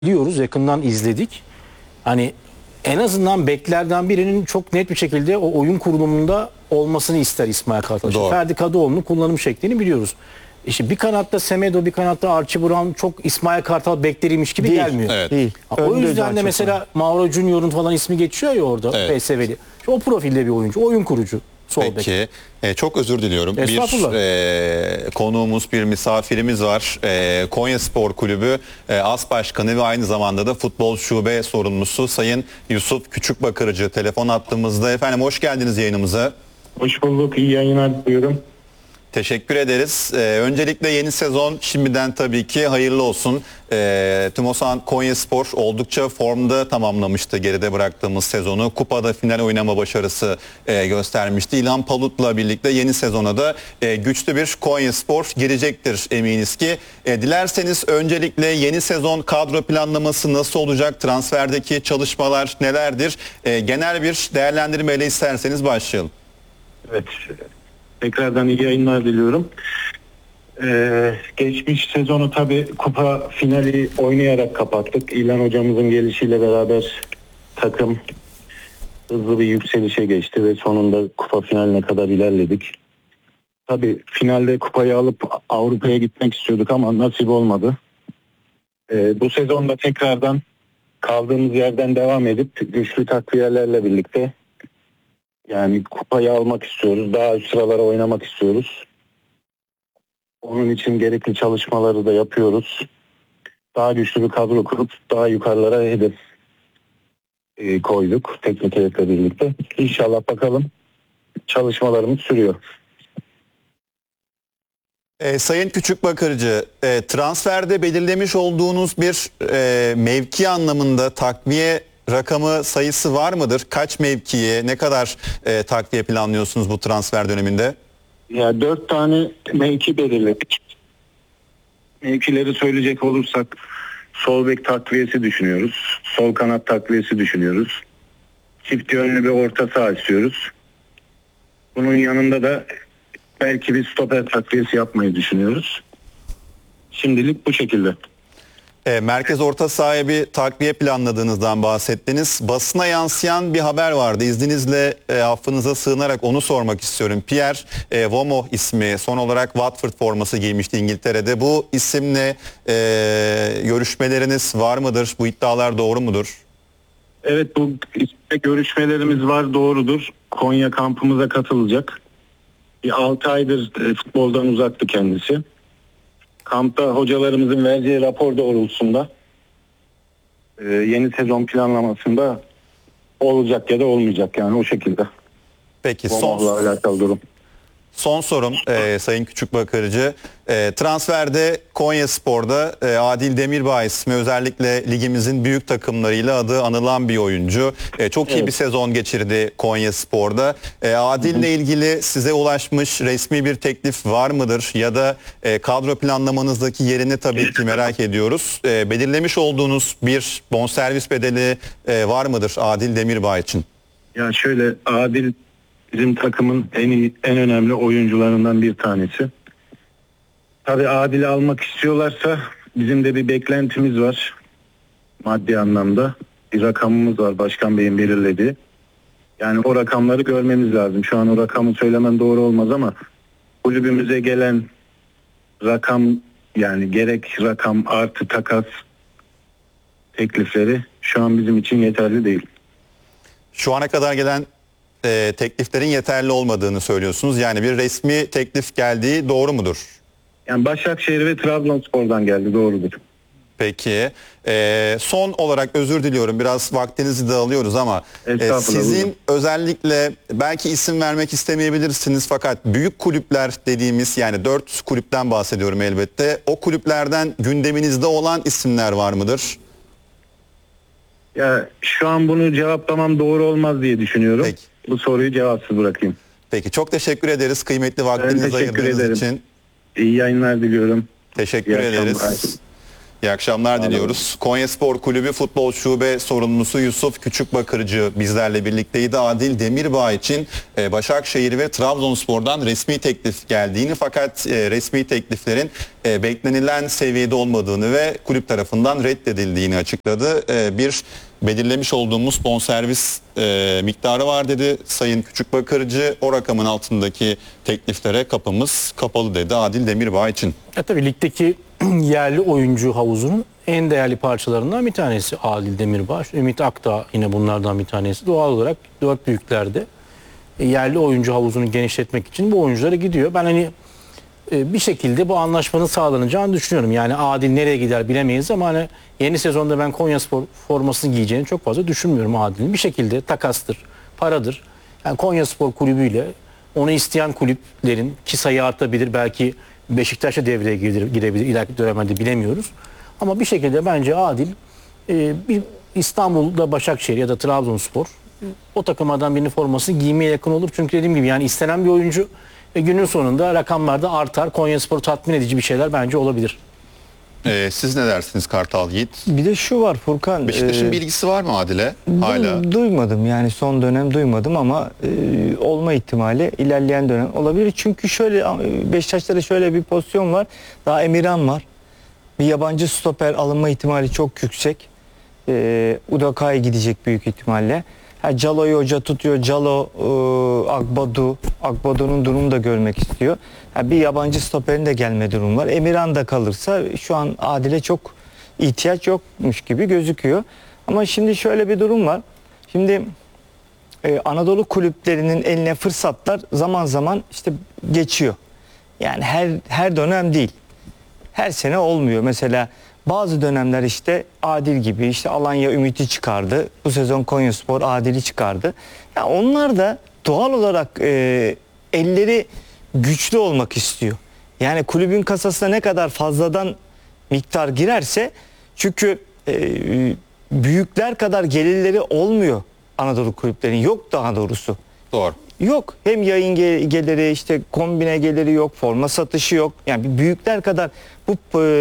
Biliyoruz, yakından izledik. Hani en azından beklerden birinin çok net bir şekilde o oyun kurulumunda olmasını ister İsmail Kartal. Doğru. Ferdi Kadıoğlu'nun kullanım şeklini biliyoruz. İşte bir kanatta Semedo, bir kanatta Archie Brown çok İsmail Kartal bekleriymiş gibi Değil. gelmiyor. Evet. Değil. O Önde yüzden de daha mesela çok Mauro Junior'un falan ismi geçiyor ya orada, Evet. PSV'li. O profilde bir oyuncu, oyun kurucu. Sol bek. Peki. Çok özür diliyorum. Estağfurullah. Bir konuğumuz, bir misafirimiz var. Konyaspor Kulübü As Başkanı ve aynı zamanda da futbol şube sorumlusu Sayın Yusuf Küçükbakırcı telefon attığımızda. Efendim hoş geldiniz yayınımıza. Hoş bulduk. İyi yayınlar diliyorum. Teşekkür ederiz. Öncelikle yeni sezon şimdiden tabii ki hayırlı olsun. Tümosan Konyaspor oldukça formda tamamlamıştı geride bıraktığımız sezonu. Kupada final oynama başarısı göstermişti. İlhan Palut'la birlikte yeni sezona da güçlü bir Konyaspor girecektir eminiz ki. Dilerseniz öncelikle yeni sezon kadro planlaması nasıl olacak? Transferdeki çalışmalar nelerdir? Genel bir değerlendirmeyle isterseniz başlayalım. Evet. Tekrardan iyi yayınlar diliyorum. Geçmiş sezonu tabii kupa finali oynayarak kapattık. İlhan hocamızın gelişiyle beraber takım hızlı bir yükselişe geçti ve sonunda kupa finaline kadar ilerledik. Tabii finalde kupayı alıp Avrupa'ya gitmek istiyorduk ama nasip olmadı. Bu sezonda tekrardan kaldığımız yerden devam edip güçlü takviyelerle birlikte yani kupayı almak istiyoruz. Daha üst sıralara oynamak istiyoruz. Onun için gerekli çalışmaları da yapıyoruz. Daha güçlü bir kadro kurup daha yukarılara hedef koyduk teknik heyetle birlikte. İnşallah bakalım çalışmalarımız sürüyor. Sayın Küçükbakırcı, transferde belirlemiş olduğunuz bir mevki anlamında takviye rakamı sayısı var mıdır? Kaç mevkiye, ne kadar takviye planlıyorsunuz bu transfer döneminde? Ya 4 tane mevki belirledik. Mevkileri söyleyecek olursak sol bek takviyesi düşünüyoruz. Sol kanat takviyesi düşünüyoruz. Çift yönlü bir orta saha istiyoruz. Bunun yanında da belki bir stoper takviyesi yapmayı düşünüyoruz. Şimdilik bu şekilde. Merkez orta sahaya bir takviye planladığınızdan bahsettiniz. Basına yansıyan bir haber vardı. İzninizle affınıza sığınarak onu sormak istiyorum. Pierre Vomo ismi son olarak Watford forması giymişti İngiltere'de. Bu isimle görüşmeleriniz var mıdır? Bu iddialar doğru mudur? Evet, bu görüşmelerimiz var, doğrudur. Konya kampımıza katılacak. Bir 6 aydır futboldan uzaktı kendisi. Kampta hocalarımızın vereceği rapor doğrultusunda yeni sezon planlamasında olacak ya da olmayacak, yani o şekilde. Peki Bombayla alakalı durum. son sorum Sayın Küçükbakırcı. Transferde Konyaspor'da Adil Demirbağ ismi özellikle ligimizin büyük takımlarıyla adı anılan bir oyuncu. Çok iyi bir sezon geçirdi Konyaspor'da. Adil'le ilgili size ulaşmış resmi bir teklif var mıdır? Ya da kadro planlamanızdaki yerini tabii ki merak ediyoruz. Belirlemiş olduğunuz bir bonservis bedeli var mıdır Adil Demirbağ için? Ya şöyle, Adil bizim takımın en önemli oyuncularından bir tanesi. Tabii Adil'i almak istiyorlarsa bizim de bir beklentimiz var. Maddi anlamda bir rakamımız var Başkan Bey'in belirlediği. Yani o rakamları görmemiz lazım. Şu an o rakamı söylemem doğru olmaz ama kulübümüze gelen rakam, yani gerek rakam artı takas teklifleri şu an bizim için yeterli değil. Şu ana kadar gelen tekliflerin yeterli olmadığını söylüyorsunuz. Yani bir resmi teklif geldiği doğru mudur? Yani Başakşehir ve Trabzonspor'dan geldi, doğrudur. Peki. Son olarak özür diliyorum. Biraz vaktinizi de alıyoruz ama sizin buyurun. özellikle belki isim vermek istemeyebilirsiniz fakat büyük kulüpler dediğimiz, yani 4 kulüpten bahsediyorum elbette. O kulüplerden gündeminizde olan isimler var mıdır? Ya şu an bunu cevaplamam doğru olmaz diye düşünüyorum. Peki. Bu soruyu cevapsız bırakayım. Peki, çok teşekkür ederiz kıymetli vaktinizi teşekkür ayırdığınız ederim. için. İyi yayınlar diliyorum. Teşekkür İyi akşamlar. ederiz. İyi akşamlar diliyoruz. Konyaspor Kulübü Futbol Şube Sorumlusu Yusuf Küçükbakırcı bizlerle birlikteydi. Adil Demirbağ için Başakşehir ve Trabzonspor'dan resmi teklif geldiğini, fakat resmi tekliflerin beklenilen seviyede olmadığını ve kulüp tarafından reddedildiğini açıkladı. Bir belirlemiş olduğumuz bonservis miktarı var dedi Sayın Küçükbakırcı. O rakamın altındaki tekliflere kapımız kapalı dedi Adil Demirbağ için. Tabii ligdeki yerli oyuncu havuzunun en değerli parçalarından bir tanesi Adil Demirbağ. Ümit Akdağ yine bunlardan bir tanesi. Doğal olarak dört büyüklerde yerli oyuncu havuzunu genişletmek için bu oyunculara gidiyor. Ben hani bir şekilde bu anlaşmanın sağlanacağını düşünüyorum. Yani Adil nereye gider bilemeyiz ama hani yeni sezonda ben Konyaspor formasını giyeceğini çok fazla düşünmüyorum Adil'in. Bir şekilde takastır, paradır. Yani Konyaspor kulübüyle onu isteyen kulüplerin, ki sayı artabilir, belki Beşiktaş'a devreye girebilir ileriki dönemde, bilemiyoruz. Ama bir şekilde bence Adil bir İstanbul'da Başakşehir ya da Trabzonspor o takımlardan birinin formasını giymeye yakın olur. Çünkü dediğim gibi yani istenen bir oyuncu ve günün sonunda rakamlarda artar. Konyaspor tatmin edici bir şeyler bence olabilir. Siz ne dersiniz Kartal Yiğit? Bir de şu var Furkan. Beşiktaş'ın bilgisi var mı Adil'e? Hala. Duymadım yani, son dönem duymadım ama olma ihtimali ilerleyen dönem olabilir. Çünkü şöyle, Beşiktaş'ta da şöyle bir pozisyon var. Daha Emirhan var. Bir yabancı stoper alınma ihtimali çok yüksek. Udakay gidecek büyük ihtimalle. Calo'yu hoca tutuyor. Calo, Akbadu'nun durumunu da görmek istiyor. Bir yabancı stoperin de gelme durumu var. Emirhan da kalırsa şu an Adil'e çok ihtiyaç yokmuş gibi gözüküyor. Ama şimdi şöyle bir durum var. Şimdi Anadolu kulüplerinin eline fırsatlar zaman zaman işte geçiyor. Yani her dönem değil. Her sene olmuyor. Mesela bazı dönemler işte Adil gibi, işte Alanya Ümit'i çıkardı. Bu sezon Konyaspor Adil'i çıkardı. Ya onlar da doğal olarak elleri güçlü olmak istiyor. Yani kulübün kasasına ne kadar fazladan miktar girerse, çünkü büyükler kadar gelirleri olmuyor Anadolu kulüplerinin, yok daha doğrusu. Doğru. Yok. Hem yayın geliri, işte kombine geliri yok, forma satışı yok. Yani büyükler kadar bu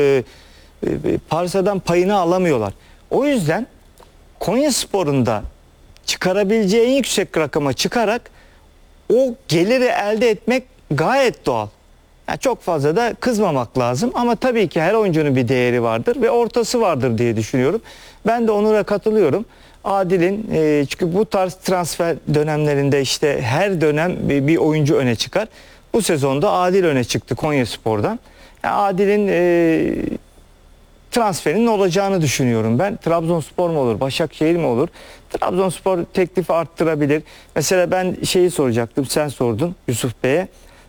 parsadan payını alamıyorlar. O yüzden Konyaspor'un da çıkarabileceği en yüksek rakama çıkarak o geliri elde etmek gayet doğal. Yani çok fazla da kızmamak lazım ama tabii ki her oyuncunun bir değeri vardır ve ortası vardır diye düşünüyorum. Ben de Onur'a katılıyorum. Adil'in çünkü bu tarz transfer dönemlerinde işte her dönem bir oyuncu öne çıkar. Bu sezonda Adil öne çıktı Konyaspor'dan. Yani Adil'in transferinin olacağını düşünüyorum ben. Trabzonspor mu olur, Başakşehir mi olur? Trabzonspor teklifi arttırabilir. Mesela ben şeyi soracaktım, sen sordun Yusuf Bey'e.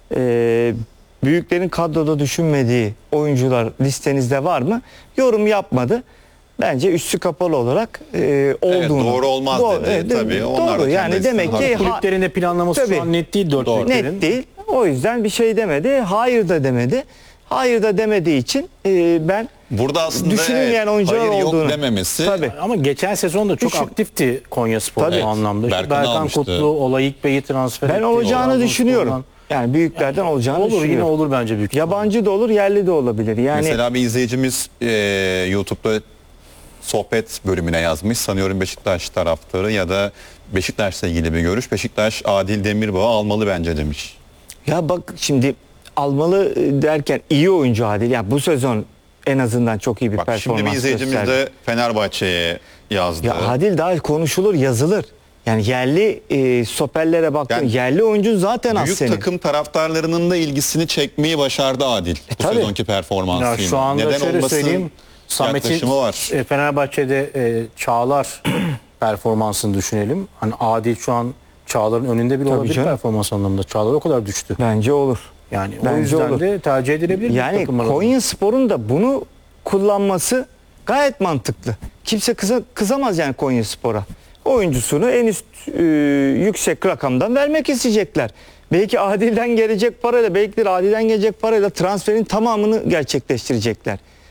Büyüklerin kadroda düşünmediği oyuncular listenizde var mı? Yorum yapmadı. Bence üstü kapalı olarak olduğunu. Evet, doğru olmaz dedi tabii. Onlar doğru da yani, demek ki Kulüplerin de planlaması tabii, şu an net değil, dört büyüklerin. net değil. O yüzden bir şey demedi. Hayır da demedi. Hayır da demediği için ben burada aslında düşünülmeyen oyuncular hayır olduğunu. yok dememesi. Tabii. Ama geçen sezon da çok Düşün. aktifti Konyaspor Tabii. bu anlamda. İşte Berkan'ı Berkan almıştı. Kutlu, Olayık Bey'i transfer Ben etti. olacağını Trabzonspor'dan. düşünüyorum. Yani büyüklerden olacağını Olur, yine düşünüyorum. olur bence büyük. Yabancı da olur, yerli de olabilir. Yani Mesela bir izleyicimiz YouTube'da sohbet bölümüne yazmış. Sanıyorum Beşiktaş taraftarı ya da Beşiktaş'la ilgili bir görüş. Beşiktaş Adil Demirbağ'ı almalı bence demiş. ya bak şimdi almalı derken iyi oyuncu Adil. Yani bu sezon en azından çok iyi bir Bak performans şimdi bir izleyicimiz gösterdi. de Fenerbahçe'ye yazdı. Ya Adil daha konuşulur, yazılır. Yani yerli stoperlere baktın. Yani yerli oyuncun zaten az Büyük senin. takım taraftarlarının da ilgisini çekmeyi başardı Adil. Bu tabii. sezonki performansıyla. Ya şu anda Neden şöyle olmasın söyleyeyim. Samet'in yaklaşımı var. Fenerbahçe'de Çağlar performansını düşünelim. Hani Adil şu an Çağlar'ın önünde bile Tabii olabilir canım. performans anlamında. Çağlar o kadar düştü. Bence olur. Yani o Bence yüzden olur. de tercih edilebilir. büyük Yani takımlar adına. Konyaspor'un da bunu kullanması gayet mantıklı. Kimse kızamaz yani Konyaspor'a. Oyuncusunu en üst yüksek rakamdan vermek isteyecekler. Belki Adil'den gelecek parayla, belki de Adil'den gelecek parayla transferin tamamını gerçekleştirecekler.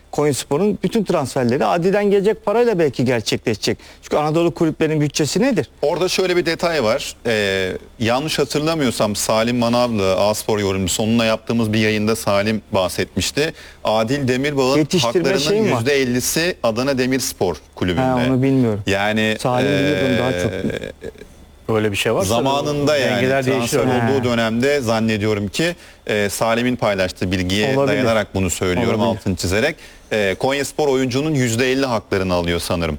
Konyaspor'un bütün transferleri Adi'den gelecek parayla belki gerçekleşecek. Çünkü Anadolu kulüplerinin bütçesi nedir? Orada şöyle bir detay var. Yanlış hatırlamıyorsam Salim Manavlı, A-Spor yorumcusu, onunla yaptığımız bir yayında Salim bahsetmişti. Adil Demirbağ'ın Yetiştirme şeyi mi var? haklarının %50'si Adana Demirspor kulübünde. Ha, onu bilmiyorum. Yani Salim biliyorum, daha çok. Öyle bir şey varsa zamanında yani dengeler değişir. transfer öyle. olduğu dönemde zannediyorum ki Salim'in paylaştığı bilgiye Olabilir. dayanarak bunu söylüyorum, Olabilir. altını çizerek. Konyaspor oyuncunun %50 haklarını alıyor sanırım.